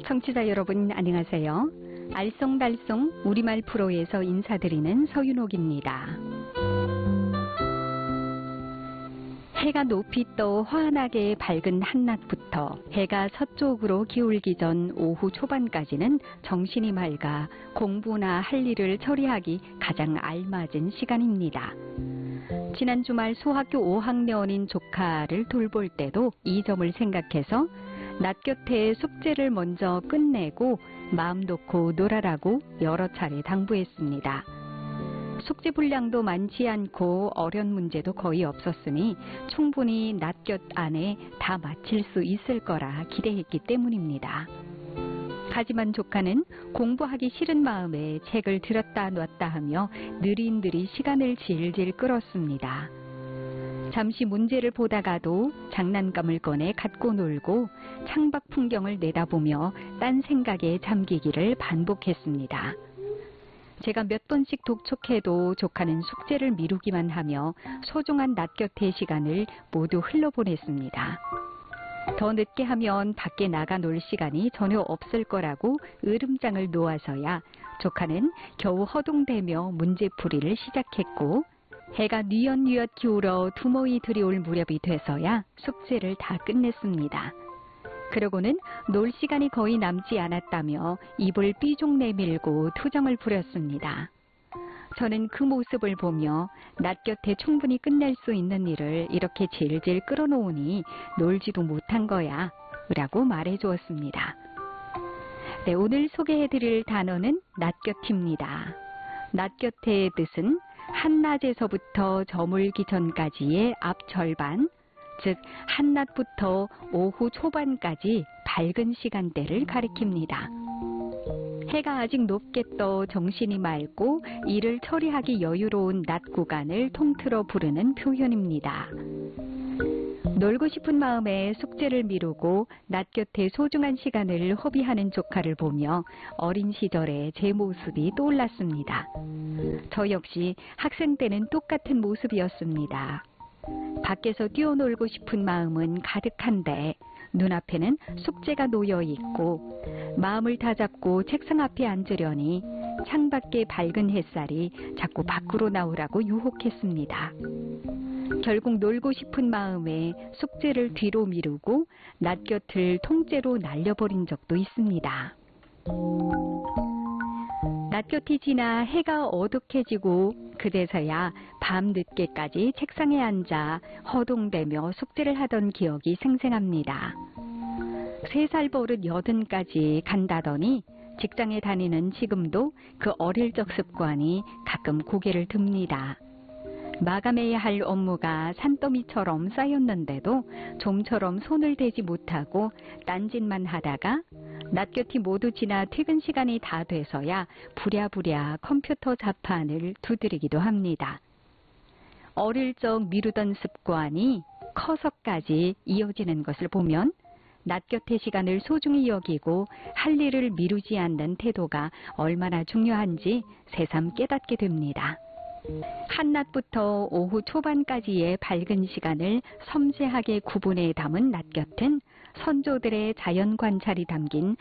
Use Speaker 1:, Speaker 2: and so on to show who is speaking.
Speaker 1: 청취자 여러분 안녕하세요. 알쏭달쏭 우리말 프로에서 인사드리는 서윤옥입니다. 해가 높이 떠 환하게 밝은 한낮부터 해가 서쪽으로 기울기 전 오후 초반까지는 정신이 맑아 공부나 할 일을 처리하기 가장 알맞은 시간입니다. 지난 주말 소학교 5학년인 조카를 돌볼 때도 이 점을 생각해서 낮 곁에 숙제를 먼저 끝내고 마음 놓고 놀아라고 여러 차례 당부했습니다. 숙제 분량도 많지 않고 어려운 문제도 거의 없었으니 충분히 낮 곁 안에 다 마칠 수 있을 거라 기대했기 때문입니다. 하지만 조카는 공부하기 싫은 마음에 책을 들었다 놨다 하며 느릿느릿 시간을 질질 끌었습니다. 잠시 문제를 보다가도 장난감을 꺼내 갖고 놀고 창밖 풍경을 내다보며 딴 생각에 잠기기를 반복했습니다. 제가 몇 번씩 독촉해도 조카는 숙제를 미루기만 하며 소중한 낮 곁의 시간을 모두 흘러보냈습니다. 더 늦게 하면 밖에 나가 놀 시간이 전혀 없을 거라고 으름장을 놓아서야 조카는 겨우 허둥대며 문제풀이를 시작했고 해가 뉘엿뉘엿 기울어 두모이 들이올 무렵이 돼서야 숙제를 다 끝냈습니다. 그러고는 놀 시간이 거의 남지 않았다며 입을 삐죽 내밀고 투정을 부렸습니다. 저는 그 모습을 보며 낮 곁에 충분히 끝낼 수 있는 일을 이렇게 질질 끌어놓으니 놀지도 못한 거야 라고 말해주었습니다. 네, 오늘 소개해드릴 단어는 낮 곁입니다. 낮 곁의 뜻은 한낮에서부터 저물기 전까지의 앞절반, 즉 한낮부터 오후 초반까지 밝은 시간대를 가리킵니다. 해가 아직 높게 떠 정신이 맑고 일을 처리하기 여유로운 낮 구간을 통틀어 부르는 표현입니다. 놀고 싶은 마음에 숙제를 미루고 낮 곁에 소중한 시간을 허비하는 조카를 보며 어린 시절의 제 모습이 떠올랐습니다. 저 역시 학생 때는 똑같은 모습이었습니다. 밖에서 뛰어놀고 싶은 마음은 가득한데 눈앞에는 숙제가 놓여있고 마음을 다잡고 책상 앞에 앉으려니 창밖의 밝은 햇살이 자꾸 밖으로 나오라고 유혹했습니다. 결국 놀고 싶은 마음에 숙제를 뒤로 미루고 낮 곁을 통째로 날려버린 적도 있습니다. 낮 곁이 지나 해가 어둑해지고 그제서야 밤 늦게까지 책상에 앉아 허둥대며 숙제를 하던 기억이 생생합니다. 3살 버릇 80까지 간다더니 직장에 다니는 지금도 그 어릴 적 습관이 가끔 고개를 듭니다. 마감해야 할 업무가 산더미처럼 쌓였는데도 좀처럼 손을 대지 못하고 딴짓만 하다가 낮 곁이 모두 지나 퇴근 시간이 다 돼서야 부랴부랴 컴퓨터 자판을 두드리기도 합니다. 어릴 적 미루던 습관이 커서까지 이어지는 것을 보면 낮 곁의 시간을 소중히 여기고 할 일을 미루지 않는 태도가 얼마나 중요한지 새삼 깨닫게 됩니다. 한낮부터 오후 초반까지의 밝은 시간을 섬세하게 구분해 담은 낮 곁은 선조들의 자연 관찰이 담긴